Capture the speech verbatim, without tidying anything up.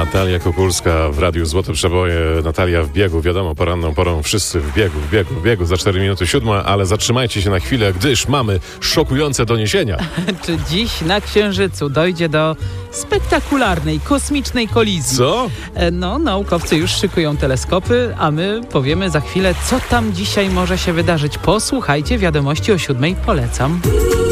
Natalia Kukulska w Radiu Złote Przeboje. Natalia w biegu, wiadomo, poranną porą wszyscy w biegu, w biegu, w biegu. Za cztery minuty siódma, ale zatrzymajcie się na chwilę, gdyż mamy szokujące doniesienia. Czy dziś na Księżycu dojdzie do spektakularnej, kosmicznej kolizji? Co? No, naukowcy już szykują teleskopy, a my powiemy za chwilę, co tam dzisiaj może się wydarzyć. Posłuchajcie wiadomości o siódmej, polecam.